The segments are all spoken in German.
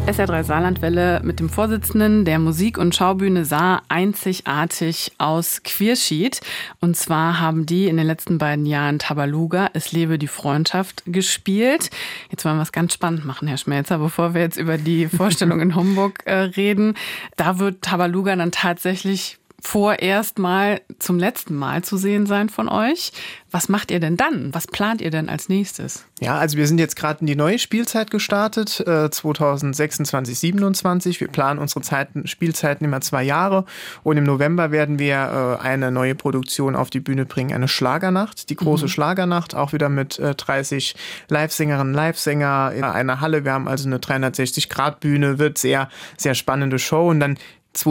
SR3 Saarlandwelle mit dem Vorsitzenden der Musik- und Schaubühne Saar einzigartig aus Quierschied. Und zwar haben die in den letzten beiden Jahren Tabaluga, Es lebe die Freundschaft, gespielt. Jetzt wollen wir es ganz spannend machen, Herr Schmelzer, bevor wir jetzt über die Vorstellung in Homburg reden. Da wird Tabaluga dann tatsächlich vorerst mal zum letzten Mal zu sehen sein von euch. Was macht ihr denn dann? Was plant ihr denn als nächstes? Ja, also wir sind jetzt gerade in die neue Spielzeit gestartet, 2026, 27. Wir planen unsere Spielzeiten immer 2 Jahre. Und im November werden wir eine neue Produktion auf die Bühne bringen, eine Schlagernacht, die große Schlagernacht, auch wieder mit 30 Live-Sängerinnen, Live-Sänger in einer Halle. Wir haben also eine 360-Grad-Bühne, wird sehr, sehr spannende Show. Und dann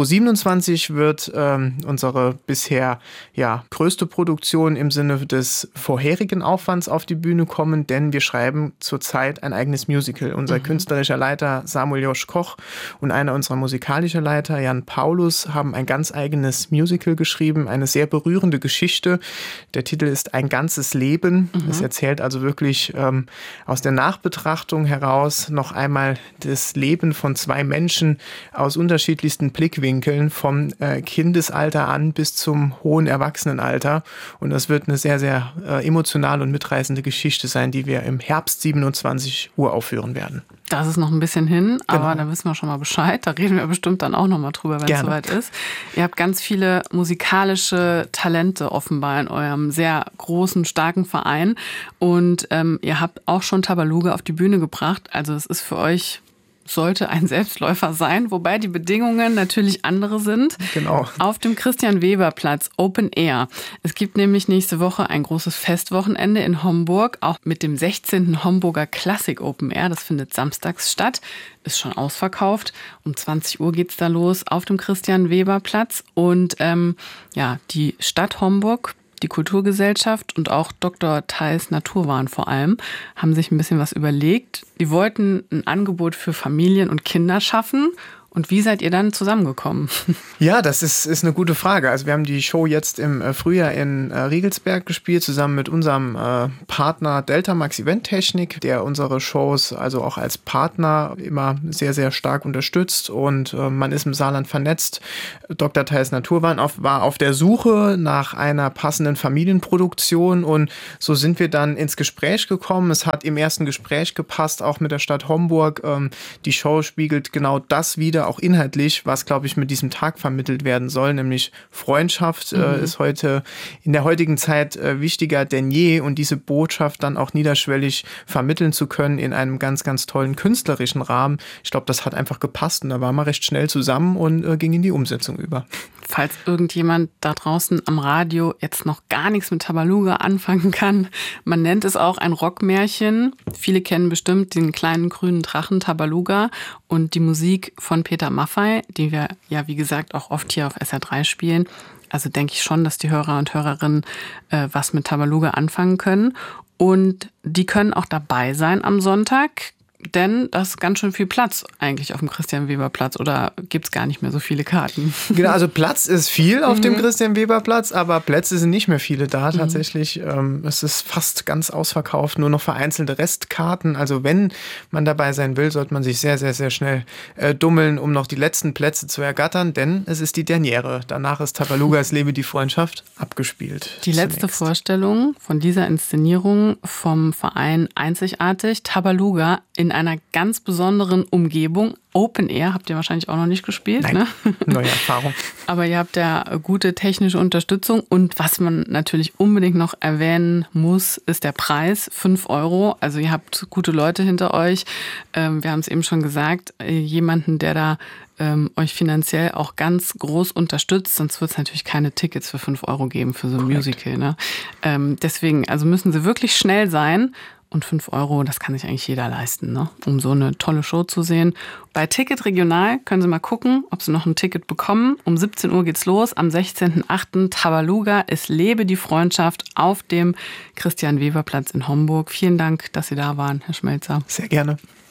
2027 wird unsere bisher größte Produktion im Sinne des vorherigen Aufwands auf die Bühne kommen, denn wir schreiben zurzeit ein eigenes Musical. Unser künstlerischer Leiter Samuel Josch Koch und einer unserer musikalischen Leiter Jan Paulus haben ein ganz eigenes Musical geschrieben, eine sehr berührende Geschichte. Der Titel ist Ein ganzes Leben. Es erzählt also wirklich aus der Nachbetrachtung heraus noch einmal das Leben von 2 Menschen aus unterschiedlichsten Blickwinkeln, vom Kindesalter an bis zum hohen Erwachsenenalter. Und das wird eine sehr, sehr emotionale und mitreißende Geschichte sein, die wir im Herbst 27 Uhr aufführen werden. Das ist noch ein bisschen hin, aber da wissen wir schon mal Bescheid. Da reden wir bestimmt dann auch noch mal drüber, wenn es soweit ist. Ihr habt ganz viele musikalische Talente offenbar in eurem sehr großen, starken Verein. Und ihr habt auch schon Tabaluga auf die Bühne gebracht. Also es ist für euch, sollte ein Selbstläufer sein, wobei die Bedingungen natürlich andere sind. Genau. Auf dem Christian-Weber-Platz Open Air. Es gibt nämlich nächste Woche ein großes Festwochenende in Homburg, auch mit dem 16. Homburger Klassik Open Air. Das findet samstags statt, ist schon ausverkauft. Um 20 Uhr geht's da los auf dem Christian-Weber-Platz. Und die Stadt Homburg, die Kulturgesellschaft und auch Dr. Theis Naturwahn vor allem haben sich ein bisschen was überlegt. Die wollten ein Angebot für Familien und Kinder schaffen. Und wie seid ihr dann zusammengekommen? Ja, das ist eine gute Frage. Also wir haben die Show jetzt im Frühjahr in Riegelsberg gespielt, zusammen mit unserem Partner Delta Max Event Technik, der unsere Shows also auch als Partner immer sehr, sehr stark unterstützt. Und man ist im Saarland vernetzt. Dr. Theis Naturwahn war auf der Suche nach einer passenden Familienproduktion. Und so sind wir dann ins Gespräch gekommen. Es hat im ersten Gespräch gepasst, auch mit der Stadt Homburg. Die Show spiegelt genau das wider, auch inhaltlich, was, glaube ich, mit diesem Tag vermittelt werden soll, nämlich Freundschaft ist heute in der heutigen Zeit wichtiger denn je, und diese Botschaft dann auch niederschwellig vermitteln zu können in einem ganz, ganz tollen künstlerischen Rahmen. Ich glaube, das hat einfach gepasst und da waren wir recht schnell zusammen und ging in die Umsetzung über. Falls irgendjemand da draußen am Radio jetzt noch gar nichts mit Tabaluga anfangen kann, man nennt es auch ein Rockmärchen. Viele kennen bestimmt den kleinen grünen Drachen Tabaluga und die Musik von Peter Maffay, die wir ja, wie gesagt, auch oft hier auf SR3 spielen. Also denke ich schon, dass die Hörer und Hörerinnen was mit Tabaluga anfangen können. Und die können auch dabei sein am Sonntag. Denn das ist ganz schön viel Platz eigentlich auf dem Christian-Weber-Platz, oder gibt es gar nicht mehr so viele Karten? Genau, also Platz ist viel auf dem Christian-Weber-Platz, aber Plätze sind nicht mehr viele da tatsächlich. Es ist fast ganz ausverkauft, nur noch vereinzelte Restkarten. Also wenn man dabei sein will, sollte man sich sehr, sehr, sehr schnell dummeln, um noch die letzten Plätze zu ergattern, denn es ist die Derniere. Danach ist Tabaluga, Es lebe die Freundschaft, abgespielt. Die letzte Vorstellung von dieser Inszenierung vom Verein Einzigartig, Tabaluga in einer ganz besonderen Umgebung. Open Air habt ihr wahrscheinlich auch noch nicht gespielt. Nein, ne? Neue Erfahrung. Aber ihr habt ja gute technische Unterstützung. Und was man natürlich unbedingt noch erwähnen muss, ist der Preis, 5 €. Also ihr habt gute Leute hinter euch. Wir haben es eben schon gesagt, jemanden, der da euch finanziell auch ganz groß unterstützt. Sonst wird es natürlich keine Tickets für 5 € geben für so ein Musical. Ne? Deswegen, also müssen sie wirklich schnell sein. Und 5 €, das kann sich eigentlich jeder leisten, ne? Um so eine tolle Show zu sehen. Bei Ticket Regional können Sie mal gucken, ob Sie noch ein Ticket bekommen. Um 17 Uhr geht's los. Am 16.08. Tabaluga, Es lebe die Freundschaft auf dem Christian-Weber-Platz in Homburg. Vielen Dank, dass Sie da waren, Herr Schmelzer. Sehr gerne.